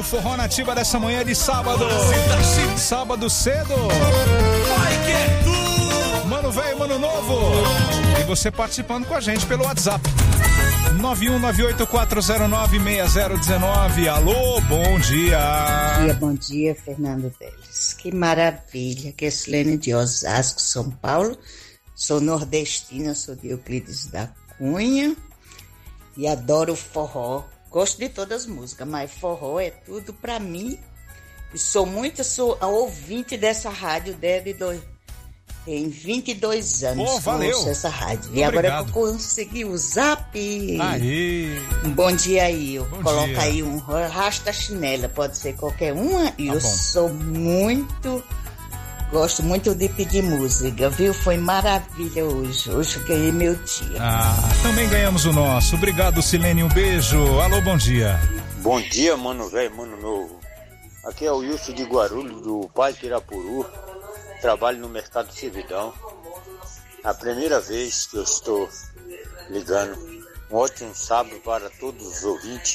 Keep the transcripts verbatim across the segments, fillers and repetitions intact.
no Forró Nativa dessa manhã de sábado. Sábado cedo. Mano velho, mano novo. E você participando com a gente pelo WhatsApp. nove um nove oito quatro zero nove seis zero um nove. Alô, bom dia. Bom dia, bom dia, Fernando Vélez. Que maravilha. Que é Silene de Osasco, São Paulo. Sou nordestina, sou de Euclides da Cunha. E adoro forró. Gosto de todas as músicas, mas forró é tudo pra mim. E sou muito, sou a ouvinte dessa rádio desde dois, tem vinte e dois anos. Pô, valeu. Ouço essa rádio. Muito e agora obrigado. eu consegui o zap. Aí. Um bom dia aí. Eu Bom coloco dia. aí um rasta chinela, pode ser qualquer uma. E Tá eu bom. sou muito... Gosto muito de pedir música, viu? Foi maravilha hoje. Hoje eu ganhei meu dia. Ah, também ganhamos o nosso. Obrigado, Silene. Um beijo. Alô, bom dia. Bom dia, mano velho, mano novo. Aqui é o Wilson de Guarulhos, do Pai Pirapuru. Trabalho no Mercado Servidão. A primeira vez que eu estou ligando. Um ótimo sábado para todos os ouvintes.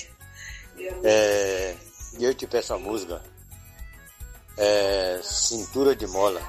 É... E eu te peço a música. É... Cintura de Mola.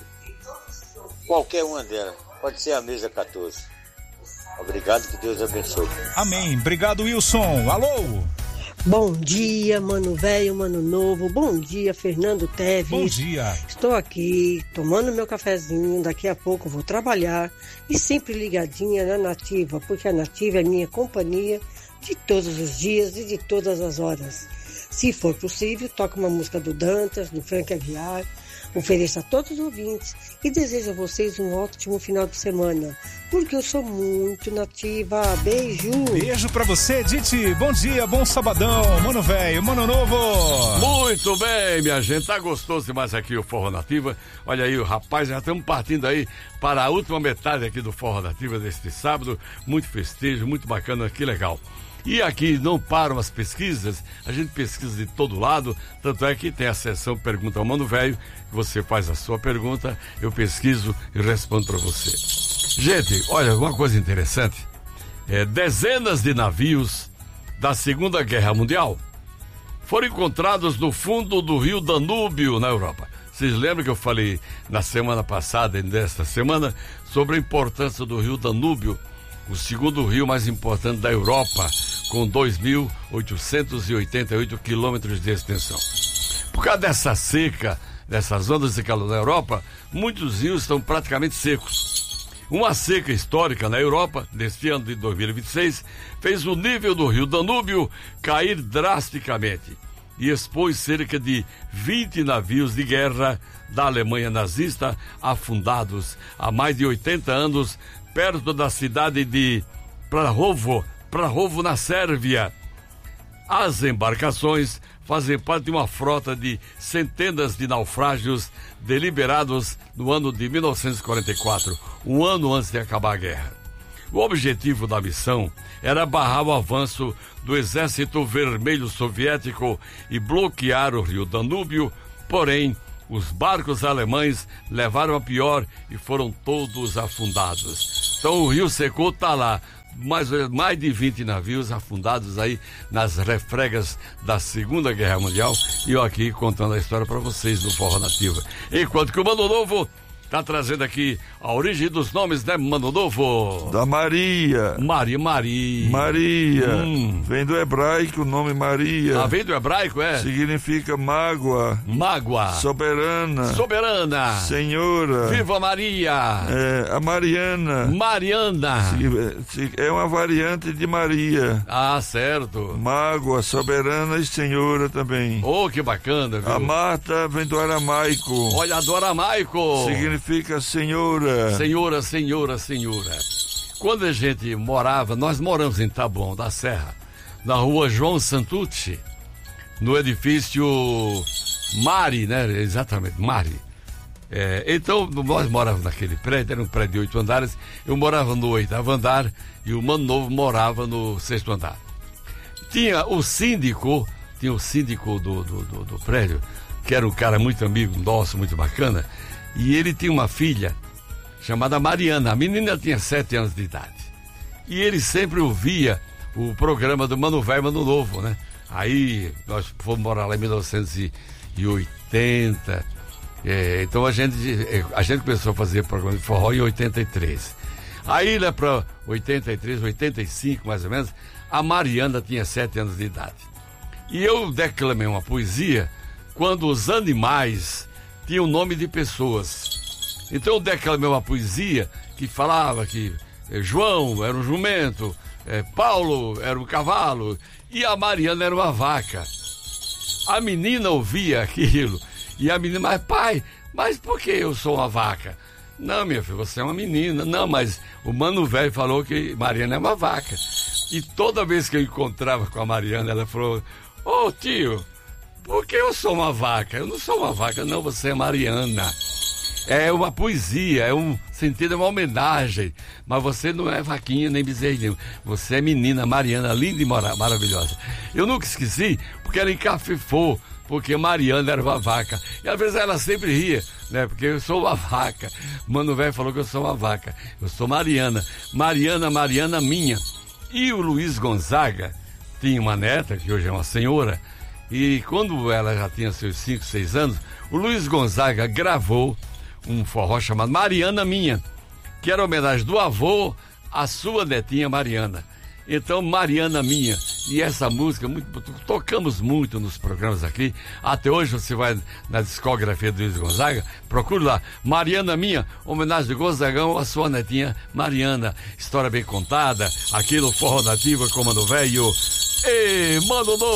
Qualquer uma delas. Pode ser a mesa quatorze. Obrigado, que Deus abençoe. Amém. Obrigado, Wilson. Alô. Bom dia, mano velho, mano novo. Bom dia, Fernando Teves. Bom dia. Estou aqui tomando meu cafezinho. Daqui a pouco vou trabalhar. E sempre ligadinha na Nativa, porque a Nativa é minha companhia de todos os dias e de todas as horas. Se for possível, toque uma música do Dantas, do Frank Aguiar. Ofereço a todos os ouvintes e desejo a vocês um ótimo final de semana, porque eu sou muito nativa. Beijo! Beijo pra você, Diti. Bom dia, bom sabadão. Mano velho, mano novo. Muito bem, minha gente. Tá gostoso demais aqui o Forró Nativa. Olha aí, o rapaz, já estamos partindo aí para a última metade aqui do Forró Nativa deste sábado. Muito festejo, muito bacana, que legal. E aqui não param as pesquisas, a gente pesquisa de todo lado, tanto é que tem a sessão Pergunta ao Mano Velho, que você faz a sua pergunta, eu pesquiso e respondo para você. Gente, olha, uma coisa interessante, é, dezenas de navios da Segunda Guerra Mundial foram encontrados no fundo do rio Danúbio, na Europa. Vocês lembram que eu falei na semana passada e nesta semana sobre a importância do rio Danúbio, o segundo rio mais importante da Europa, com dois mil oitocentos e oitenta e oito quilômetros de extensão. Por causa dessa seca, dessas ondas de calor na Europa, muitos rios estão praticamente secos. Uma seca histórica na Europa, neste ano de dois mil e vinte e seis, fez o nível do rio Danúbio cair drasticamente e expôs cerca de vinte navios de guerra da Alemanha nazista afundados há mais de oitenta anos, perto da cidade de Prahovo, Prahovo na Sérvia. As embarcações fazem parte de uma frota de centenas de naufrágios deliberados no ano de mil novecentos e quarenta e quatro, um ano antes de acabar a guerra. O objetivo da missão era barrar o avanço do Exército Vermelho Soviético e bloquear o rio Danúbio, porém, os barcos alemães levaram a pior e foram todos afundados. Então o rio secou, tá lá, mais, mais de vinte navios afundados aí nas refregas da Segunda Guerra Mundial. E eu aqui contando a história para vocês do Forró Nativa. Enquanto que o Mano Novo tá trazendo aqui a origem dos nomes, né, Mano Novo? Da Maria. Maria, Maria. Maria. Hum. Vem do hebraico o nome Maria. Ah, vem do hebraico, é? Significa mágoa. Mágoa. Soberana. Soberana. Senhora. Viva Maria. É, a Mariana. Mariana. É uma variante de Maria. Ah, certo. Mágoa, soberana e senhora também. Oh, que bacana, viu? A Marta vem do aramaico. Olha, do aramaico. Significa senhora. Senhora, senhora, senhora. Quando a gente morava, nós moramos em Taboão da Serra, na rua João Santucci, no edifício Mari, né? Exatamente, Mari. É, então, nós morávamos naquele prédio, era um prédio de oito andares, eu morava no oitavo andar e o Mano Novo morava no sexto andar. Tinha o síndico, tinha o síndico do, do, do, do prédio, que era um cara muito amigo nosso, muito bacana, e ele tinha uma filha chamada Mariana. A menina tinha sete anos de idade. E ele sempre ouvia o programa do Mano Velho, Mano Novo, né? Aí nós fomos morar lá em mil novecentos e oitenta. É, então a gente, a gente começou a fazer programa de forró em oitenta e três. Aí lá para oitenta e três, oitenta e cinco mais ou menos, a Mariana tinha sete anos de idade. E eu declamei uma poesia quando os animais tinham nome de pessoas. Então eu declamei uma poesia que falava que eh, João era um jumento, eh, Paulo era um cavalo e a Mariana era uma vaca. A menina ouvia aquilo e a menina, mas pai, mas por que eu sou uma vaca? Não, minha filha, você é uma menina. Não, mas o mano velho falou que Mariana é uma vaca. E toda vez que eu encontrava com a Mariana, ela falou, ô tio, por que eu sou uma vaca? Eu não sou uma vaca, não, você é Mariana. É uma poesia, é um sentido, é uma homenagem. Mas você não é vaquinha nem bezerrinho. Você é menina Mariana, linda e mara- maravilhosa. Eu nunca esqueci, porque ela encafifou, porque Mariana era uma vaca. E às vezes ela sempre ria, né? Porque eu sou uma vaca. Mano velho falou que eu sou uma vaca. Eu sou Mariana. Mariana, Mariana minha. E o Luiz Gonzaga tinha uma neta, que hoje é uma senhora, e quando ela já tinha seus cinco, seis anos, o Luiz Gonzaga gravou um forró chamado Mariana Minha, que era homenagem do avô à sua netinha Mariana. Então, Mariana Minha, e essa música, muito, tocamos muito nos programas aqui, até hoje você vai na discografia do Luiz Gonzaga, procure lá, Mariana Minha, homenagem do Gonzagão à sua netinha Mariana, história bem contada, aqui no Forró Nativa com Mano Velho. Ei, Mano Novo!